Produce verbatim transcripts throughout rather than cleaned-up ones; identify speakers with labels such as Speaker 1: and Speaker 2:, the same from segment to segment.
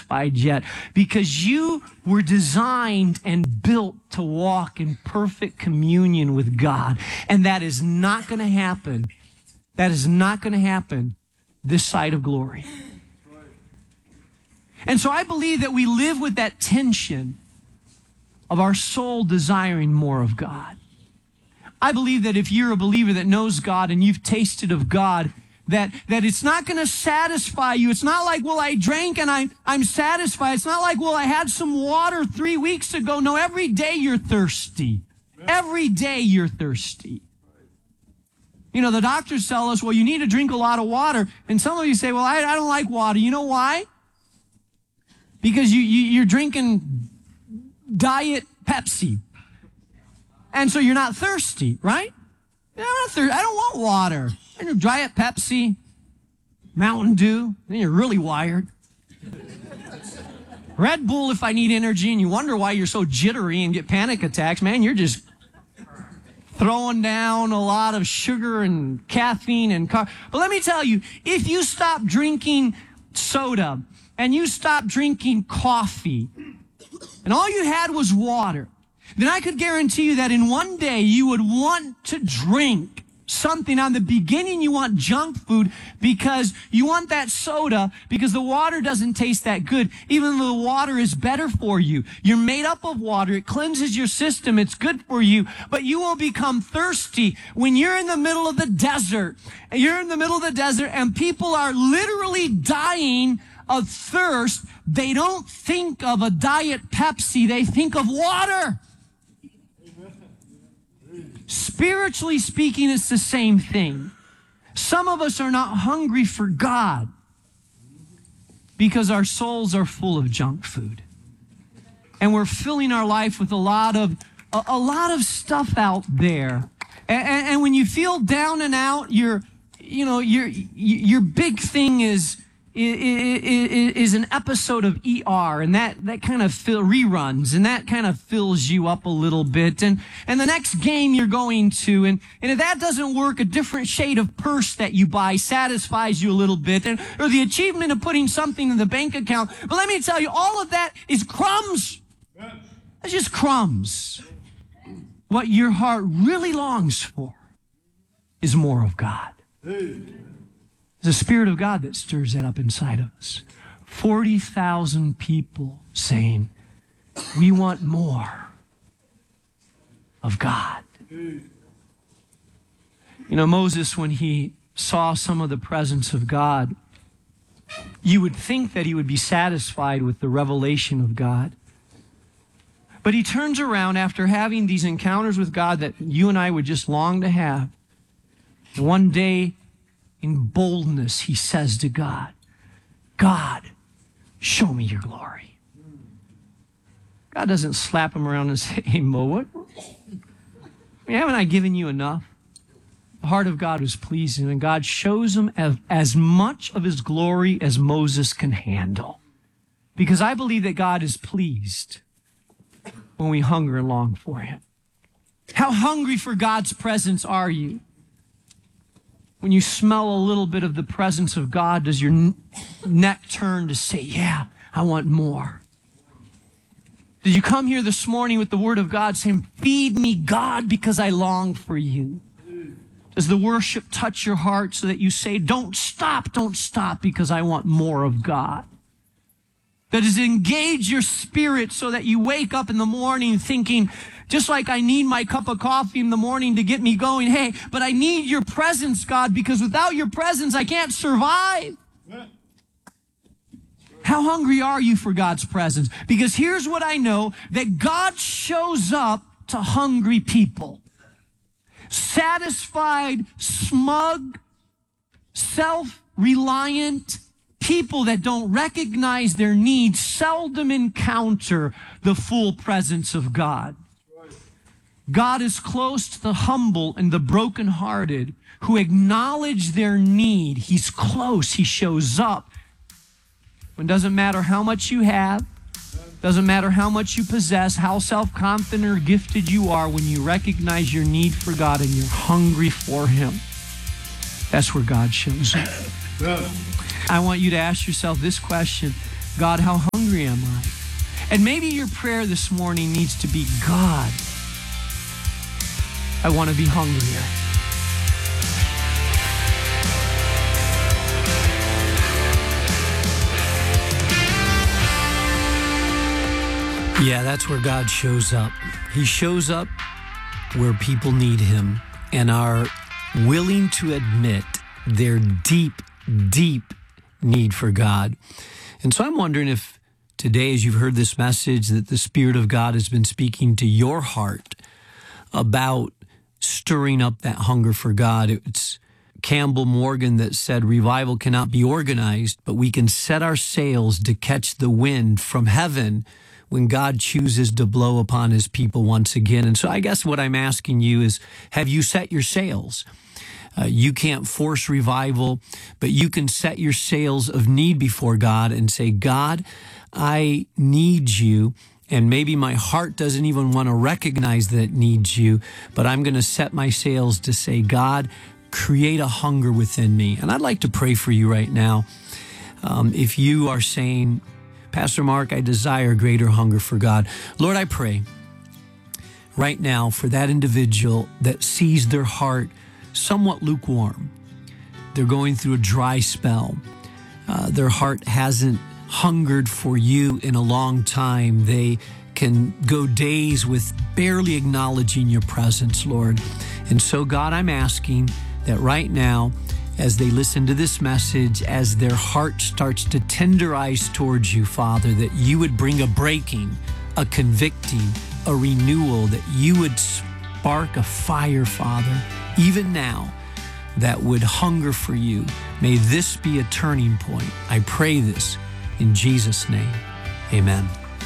Speaker 1: satisfied yet, because you were designed and built to walk in perfect communion with God. And that is not going to happen. That is not going to happen this side of glory. And so I believe that we live with that tension of our soul desiring more of God. I believe that if you're a believer that knows God and you've tasted of God, that, that it's not going to satisfy you. It's not like, well, I drank and I, I'm satisfied. It's not like, well, I had some water three weeks ago. No, every day you're thirsty. Every day you're thirsty. You know, the doctors tell us, well, you need to drink a lot of water. And some of you say, well, I, I don't like water. You know why? Because you, you, you're drinking Diet Pepsi. And so you're not thirsty, right? I'm not thirsty. I don't want water. I drink Diet Pepsi, Mountain Dew, then you're really wired. Red Bull if I need energy, and you wonder why you're so jittery and get panic attacks. Man, you're just throwing down a lot of sugar and caffeine and car. But let me tell you, if you stop drinking soda and you stop drinking coffee and all you had was water, then I could guarantee you that in one day you would want to drink something. On the beginning, you want junk food because you want that soda because the water doesn't taste that good, even though the water is better for you. You're made up of water. It cleanses your system. It's good for you. But you will become thirsty when you're in the middle of the desert. You're in the middle of the desert and people are literally dying of thirst. They don't think of a Diet Pepsi. They think of water. Spiritually speaking, it's the same thing. Some of us are not hungry for God because our souls are full of junk food. And we're filling our life with a lot of a, a lot of stuff out there. And, and, and when you feel down and out, your you know your your big thing is is, is an episode of E R, and that, that kind of fill, reruns, and that kind of fills you up a little bit. And, and the next game you're going to, and, and if that doesn't work, a different shade of purse that you buy satisfies you a little bit, and, or the achievement of putting something in the bank account. But let me tell you, all of that is crumbs. It's just crumbs. What your heart really longs for is more of God. It's the Spirit of God that stirs that up inside of us. forty thousand people saying, we want more of God. You know, Moses, when he saw some of the presence of God, you would think that he would be satisfied with the revelation of God. But he turns around after having these encounters with God that you and I would just long to have. And one day, in boldness, he says to God, God, show me your glory. God doesn't slap him around and say, hey, Mo, what? I mean, haven't I given you enough? The heart of God was pleasing, and God shows him as, as much of his glory as Moses can handle. Because I believe that God is pleased when we hunger and long for him. How hungry for God's presence are you? When you smell a little bit of the presence of God, does your n- neck turn to say, yeah, I want more? Did you come here this morning with the word of God saying, feed me, God, because I long for you? Does the worship touch your heart so that you say, don't stop, don't stop, because I want more of God? Does it engage your spirit so that you wake up in the morning thinking, just like I need my cup of coffee in the morning to get me going, hey, but I need your presence, God, because without your presence, I can't survive. How hungry are you for God's presence? Because here's what I know, that God shows up to hungry people. Satisfied, smug, self-reliant people that don't recognize their needs seldom encounter the full presence of God. God is close to the humble and the brokenhearted who acknowledge their need. He's close. He shows up. It doesn't matter how much you have. Doesn't matter how much you possess, how self-confident or gifted you are. When you recognize your need for God and you're hungry for him, that's where God shows up. I want you to ask yourself this question. God, how hungry hungry am I? And maybe your prayer this morning needs to be, God, I want to be hungrier. Yeah, that's where God shows up. He shows up where people need him and are willing to admit their deep, deep need for God. And so I'm wondering if today, as you've heard this message, that the Spirit of God has been speaking to your heart about stirring up that hunger for God. It's Campbell Morgan that said, revival cannot be organized, but we can set our sails to catch the wind from heaven when God chooses to blow upon his people once again. And so I guess what I'm asking you is, have you set your sails? Uh, you can't force revival, but you can set your sails of need before God and say, God, I need you. And maybe my heart doesn't even want to recognize that it needs you, but I'm going to set my sails to say, God, create a hunger within me. And I'd like to pray for you right now. Um, if you are saying, Pastor Mark, I desire greater hunger for God. Lord, I pray right now for that individual that sees their heart somewhat lukewarm. They're going through a dry spell. Uh, their heart hasn't hungered for you in a long time. They can go days with barely acknowledging your presence, Lord. And so, God, I'm asking that right now, as they listen to this message, as their heart starts to tenderize towards you, Father, that you would bring a breaking, a convicting, a renewal, that you would spark a fire, Father, even now, that would hunger for you. May this be a turning point. I pray this in Jesus' name. Amen.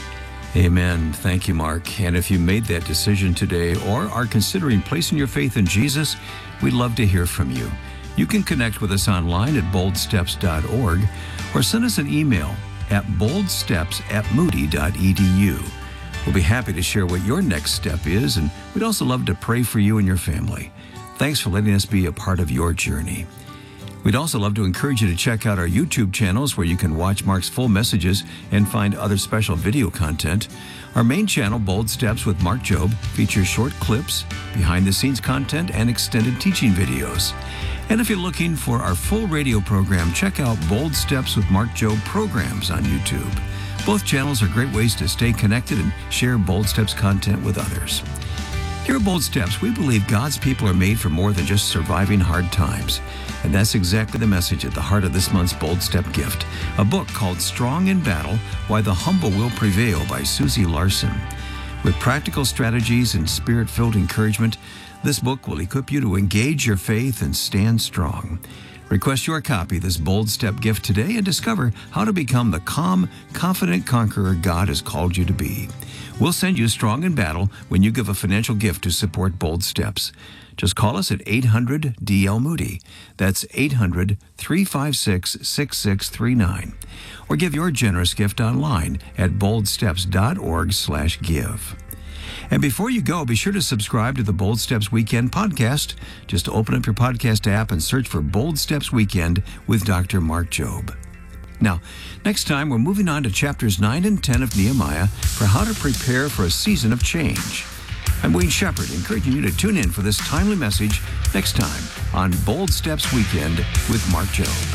Speaker 2: Amen. Thank you, Mark. And if you made that decision today or are considering placing your faith in Jesus, we'd love to hear from you. You can connect with us online at bold steps dot org or send us an email at boldsteps at moody dot e d u. We'll be happy to share what your next step is, and we'd also love to pray for you and your family. Thanks for letting us be a part of your journey. We'd also love to encourage you to check out our YouTube channels where you can watch Mark's full messages and find other special video content. Our main channel, Bold Steps with Mark Jobe, features short clips, behind-the-scenes content, and extended teaching videos. And if you're looking for our full radio program, check out Bold Steps with Mark Jobe programs on YouTube. Both channels are great ways to stay connected and share Bold Steps content with others. Here at Bold Steps, we believe God's people are made for more than just surviving hard times. And that's exactly the message at the heart of this month's Bold Step gift, a book called Strong in Battle, Why the Humble Will Prevail by Susie Larson. With practical strategies and spirit-filled encouragement, this book will equip you to engage your faith and stand strong. Request your copy of this Bold Step gift today and discover how to become the calm, confident conqueror God has called you to be. We'll send you Strong in Battle when you give a financial gift to support Bold Steps. Just call us at eight hundred D L Moody. That's eight hundred, three five six, six six three nine. Or give your generous gift online at boldsteps dot org slash give. And before you go, be sure to subscribe to the Bold Steps Weekend podcast. Just open up your podcast app and search for Bold Steps Weekend with Doctor Mark Jobe. Now, next time, we're moving on to chapters nine and ten of Nehemiah for how to prepare for a season of change. I'm Wayne Shepherd, encouraging you to tune in for this timely message next time on Bold Steps Weekend with Mark Jobe.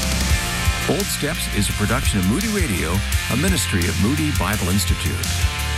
Speaker 2: Bold Steps is a production of Moody Radio, a ministry of Moody Bible Institute.